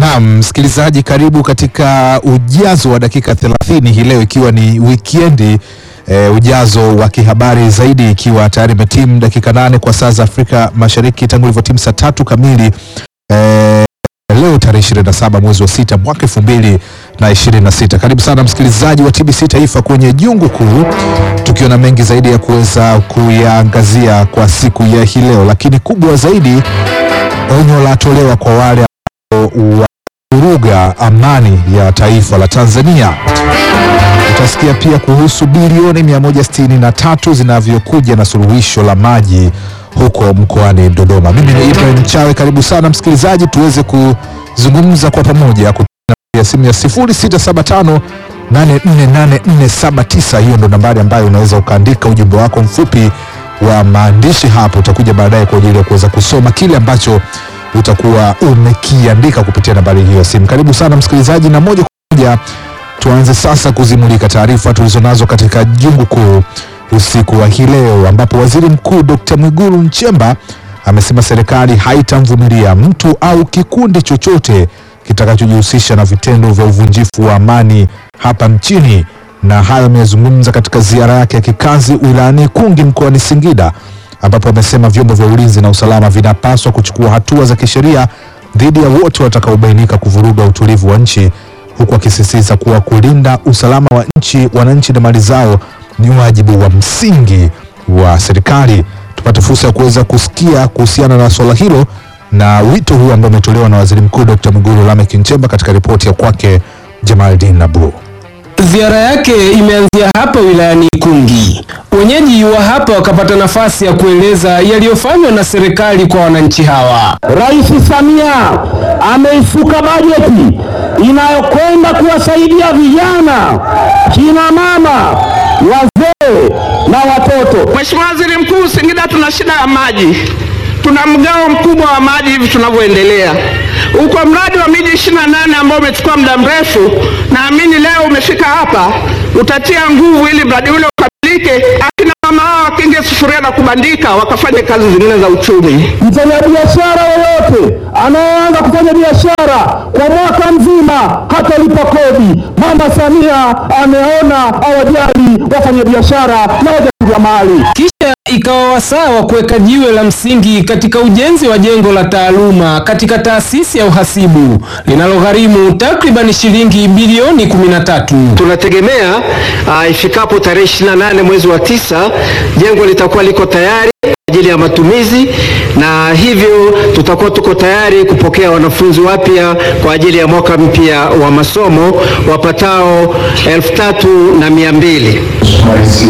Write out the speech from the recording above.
Naam, msikilizaji, karibu katika ujazo wa dakika 30 hii leo, ikiwa ni weekendi. Ujazo wa kihabari zaidi ikiwa tayari imetimu dakika 8 kwa saa za Afrika Mashariki tangu ilivyotimu saa 3 kamili leo tarehe 27 mwezi wa 6 mwaka 2026. Karibu sana msikilizaji wa TBC Taifa kwenye jungu kuu, tukiwa na mengi zaidi ya kuweza kuyaangazia kwa siku ya hii leo, lakini kubwa zaidi, onyo la tolewa kwa wale wavuruga amani ya taifa la Tanzania. Utasikia pia kuhusu bilioni 163 zinavyokuja na suluhisho la maji huko mkoani Dodoma. Mimi ni Ibrahim Chawe, karibu sana msikilizaji, tuweze kuzungumza kwa pamoja kupitia simu ya 0675848479. Hiyo ndo nambari ambayo unaweza ukaandika ujumbe wako mfupi wa maandishi hapo. Utakuja baadaye kwa ajili ya kuweza kusoma kile ambacho utakuwa umekiandika kupitia nambari hiyo ya simu. Karibu sana msikilizaji, na moja kwa moja tuanze sasa kuzimulika taarifa tulizonazo katika jungu kuu usiku wa hii leo, ambapo Waziri Mkuu Dr. Mwigulu Nchemba amesema serikali haitamvumilia mtu au kikundi chochote kitakachojihusisha na vitendo vya uvunjifu wa amani hapa nchini, na hayo amezungumza katika ziara yake ya kikazi wilayani Kungi mkoani Singida, ambapo amesema vyombo vya ulinzi na usalama vinapaswa kuchukua hatua za kisheria dhidi ya wote watakaobainika kuvuruga utulivu wa nchi, huku akisisitiza kuwa kulinda usalama wa nchi, wananchi na mali zao ni wajibu wa msingi wa serikali. Tupate fursa ya kuweza kusikia kuhusiana na swala hilo na wito huu ambao umetolewa na Waziri Mkuu Dr. Mwigulu Lameck Nchemba katika ripoti ya kwake Jamaldin Nabu. Ziara yake imeanzia hapa wilayani Kungi. Wenyeji wa hapa wakapata nafasi ya kueleza yaliyofanywa na serikali kwa wananchi hawa. Rais Samia ameifuka bajeti inayokwenda kuwasaidia vijana, kina mama, wazee na watoto. Mheshimiwa Waziri Mkuu, Singida tuna shida ya maji. Tuna mgao mkubwa wa maji hivi tunavyoendelea. Uko mradi wa miji 28 ambao umechukua muda mrefu, naamini leo umefika hapa, utatia nguvu ili mradi ule ukamilike, akina mama hao wakinge sufuria na kubandika wakafanya kazi zingine za uchumi. Mfanyabiashara yoyote anayeanza kufanya biashara kwa mwaka mzima hatalipa kodi. Mama Samia ameona hawajali wafanyabiashara na wajasiriamali. Kisha ikawa wasaa wa kuweka jiwe la msingi katika ujenzi wa jengo la taaluma katika taasisi ya uhasibu linalogharimu takriban shilingi bilioni 13. Tunategemea ifikapo tarehe 28 mwezi wa 9 jengo litakuwa liko tayari kwa ajili ya matumizi, na hivyo tutakuwa tuko tayari kupokea wanafunzi wapya kwa ajili ya mwaka mpya wa masomo wapatao 3200.